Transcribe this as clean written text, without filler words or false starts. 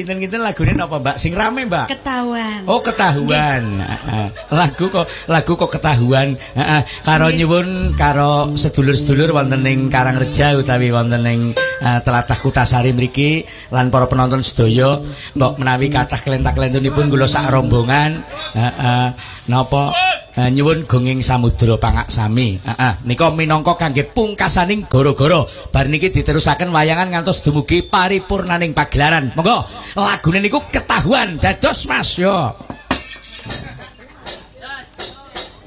kinten-kinten lagune napa Mbak? Sing rame Mbak? Ketahuan. Oh ketahuan. Lagu kok ketahuan. Karo nyuwun karo sedulur-sedulur wonten ing Karangreja utawi wonten ing tlatah Kutasari mriki lan para penonton sedaya mbok menawi kathah kelentak-kelentunipun kula sak rombongan napa nyuwun gonging samudra pangaksami. Nika minangka kangge pungkasaning gara-gara bar niki diterusaken wayangan ngantos dumugi paripurnaning pagelaran. Monggo lagune niku ketahuan dados Mas yo.